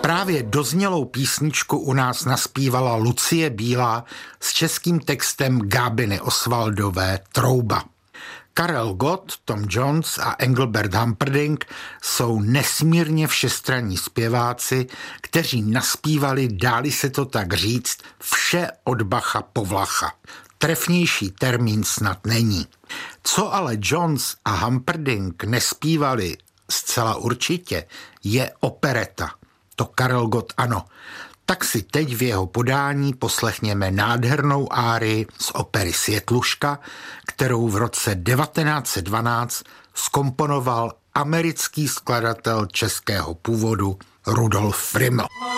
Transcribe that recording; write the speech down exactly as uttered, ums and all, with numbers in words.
Právě doznělou písničku u nás naspívala Lucie Bílá s českým textem Gábiny Osvaldové Trouba. Karel Gott, Tom Jones a Engelbert Humperdinck jsou nesmírně všestranní zpěváci, kteří naspívali, dáli se to tak říct, vše od Bacha po Vlacha. Trefnější termín snad není. Co ale Jones a Humperdinck nespívali zcela určitě, je opereta. To Karel Gott ano. Tak si teď v jeho podání poslechněme nádhernou árii z opery Světluška, kterou v roce devatenáct set dvanáct zkomponoval americký skladatel českého původu Rudolf Friml.